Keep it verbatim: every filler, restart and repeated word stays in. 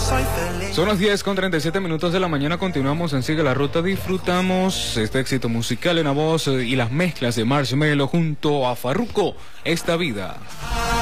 Son las diez con treinta y siete minutos de la mañana, continuamos en Sigue la Ruta, disfrutamos este éxito musical en la voz y las mezclas de Marshmello junto a Farruko, Esta Vida.